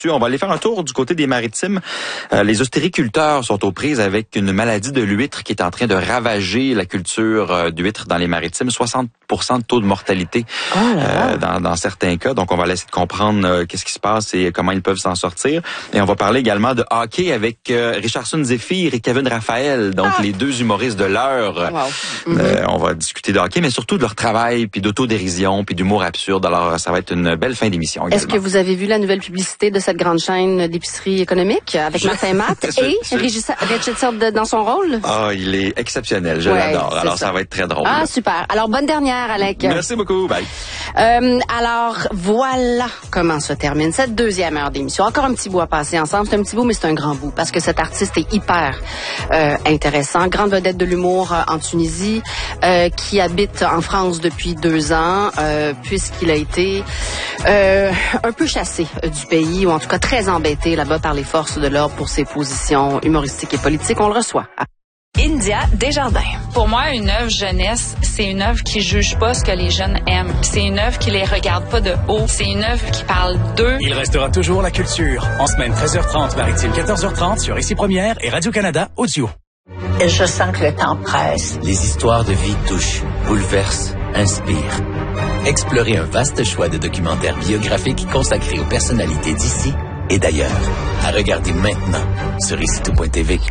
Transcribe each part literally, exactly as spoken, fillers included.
On va aller faire un tour du côté des Maritimes. Euh, les ostréiculteurs sont aux prises avec une maladie de l'huître qui est en train de ravager la culture euh, d'huître dans les Maritimes. soixante pour cent de taux de mortalité oh euh, dans, dans certains cas. Donc, on va essayer de comprendre euh, qu'est-ce qui se passe et comment ils peuvent s'en sortir. Et on va parler également de hockey avec euh, Richardson Zephyr et Kevin Raphaël, donc ah! les deux humoristes de l'heure. Wow. Mm-hmm. Euh, on va discuter de hockey, mais surtout de leur travail, puis d'autodérision, puis d'humour absurde. Alors, ça va être une belle fin d'émission également. Est-ce que vous avez vu la nouvelle publicité de cette grande chaîne d'épicerie économique avec Martin Matt et Richard dans son rôle? Ah, il est exceptionnel. Je ouais, l'adore. Alors, ça. ça va être très drôle. Ah, super. Alors, bonne dernière, Alec. Merci beaucoup. Bye. Euh, alors, voilà comment se termine cette deuxième heure d'émission. Encore un petit bout à passer ensemble. C'est un petit bout, mais c'est un grand bout parce que cet artiste est hyper euh, intéressant. Grande vedette de l'humour euh, en Tunisie, euh, qui habite en France depuis deux ans, euh, puisqu'il a été euh, un peu chassé euh, du pays, ou en tout cas très embêté là-bas par les forces de l'ordre pour ses positions humoristiques et politiques. On le reçoit. India Desjardins. Pour moi, une œuvre jeunesse, c'est une œuvre qui juge pas ce que les jeunes aiment. C'est une œuvre qui les regarde pas de haut. C'est une œuvre qui parle d'eux. Il restera toujours la culture. En semaine treize heures trente, maritime quatorze heures trente sur Ici Première et Radio-Canada Audio. Je sens que le temps presse. Les histoires de vie touchent, bouleversent, inspirent. Explorez un vaste choix de documentaires biographiques consacrés aux personnalités d'ici et d'ailleurs. À regarder maintenant sur ici tout point t v.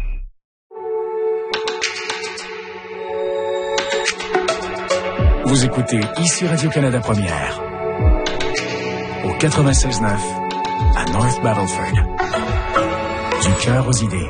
Vous écoutez ici Radio-Canada Première au quatre-vingt-seize neuf à North Battleford. Du cœur aux idées.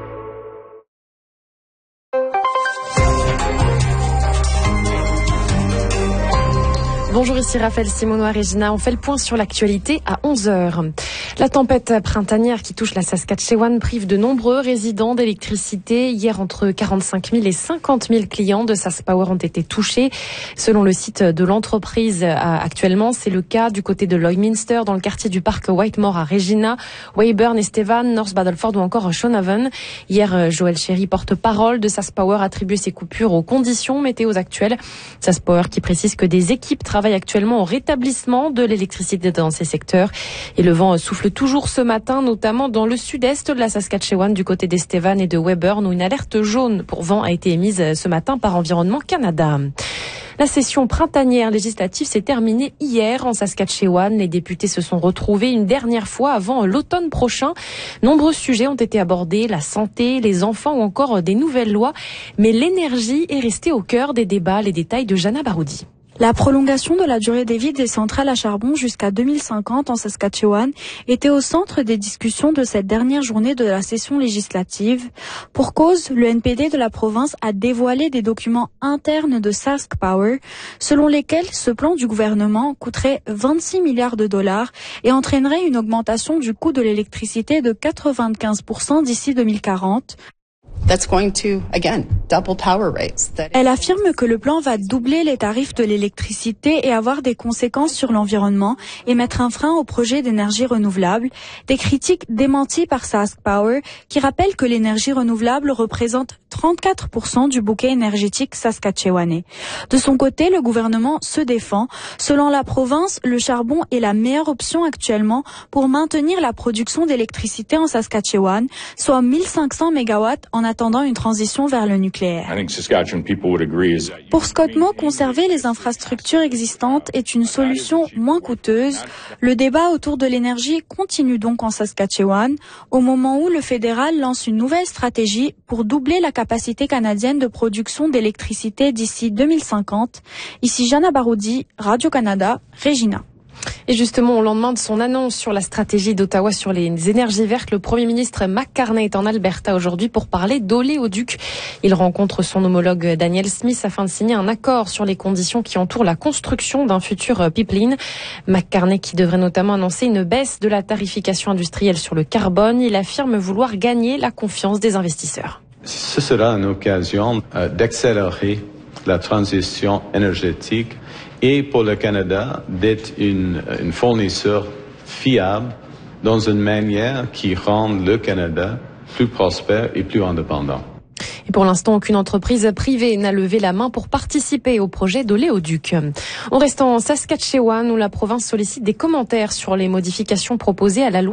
Bonjour, ici Raphaël Simonois Regina. On fait le point sur l'actualité à onze heures. La tempête printanière qui touche la Saskatchewan prive de nombreux résidents d'électricité. Hier, entre quarante-cinq mille et cinquante mille clients de SaskPower ont été touchés. Selon le site de l'entreprise, actuellement, c'est le cas du côté de Lloydminster, dans le quartier du parc Whitemore à Regina, Weyburn, Estevan, North Battleford ou encore Shonaven. Hier, Joël Chéry, porte-parole de SaskPower, attribue ces coupures aux conditions météo actuelles. SaskPower qui précise que des équipes travaillent actuellement au rétablissement de l'électricité dans ces secteurs. Et le vent souffle toujours ce matin, notamment dans le sud-est de la Saskatchewan, du côté d'Estevan et de Weyburn, où une alerte jaune pour vent a été émise ce matin par Environnement Canada. La session printanière législative s'est terminée hier en Saskatchewan. Les députés se sont retrouvés une dernière fois avant l'automne prochain. Nombreux sujets ont été abordés, la santé, les enfants ou encore des nouvelles lois. Mais l'énergie est restée au cœur des débats. Les détails de Jana Baroudi. La prolongation de la durée de vie des centrales à charbon jusqu'à deux mille cinquante en Saskatchewan était au centre des discussions de cette dernière journée de la session législative. Pour cause, le N P D de la province a dévoilé des documents internes de SaskPower, selon lesquels ce plan du gouvernement coûterait vingt-six milliards de dollars et entraînerait une augmentation du coût de l'électricité de quatre-vingt-quinze pour cent d'ici deux mille quarante. That's going to, again, double power rates. Elle affirme que le plan va doubler les tarifs de l'électricité et avoir des conséquences sur l'environnement et mettre un frein au projet d'énergie renouvelable. Des critiques démenties par SaskPower qui rappellent que l'énergie renouvelable représente trente-quatre pour cent du bouquet énergétique saskatchewanais. De son côté, le gouvernement se défend. Selon la province, le charbon est la meilleure option actuellement pour maintenir la production d'électricité en Saskatchewan, soit mille cinq cents mégawatts en attendant une transition vers le nucléaire. Pour Scott Moe, conserver les infrastructures existantes est une solution moins coûteuse. Le débat autour de l'énergie continue donc en Saskatchewan, au moment où le fédéral lance une nouvelle stratégie pour doubler la capacité canadienne de production d'électricité d'ici deux mille cinquante. Ici Jana Baroudi, Radio-Canada, Regina. Et justement, au lendemain de son annonce sur la stratégie d'Ottawa sur les énergies vertes, le Premier ministre Mark Carney est en Alberta aujourd'hui pour parler d'oléoduc. Il rencontre son homologue Daniel Smith afin de signer un accord sur les conditions qui entourent la construction d'un futur pipeline. Mark Carney qui devrait notamment annoncer une baisse de la tarification industrielle sur le carbone. Il affirme vouloir gagner la confiance des investisseurs. Ce sera une occasion d'accélérer la transition énergétique et pour le Canada d'être une, une fournisseur fiable dans une manière qui rend le Canada plus prospère et plus indépendant. Et pour l'instant, aucune entreprise privée n'a levé la main pour participer au projet d'oléoduc. On reste en Saskatchewan où la province sollicite des commentaires sur les modifications proposées à la loi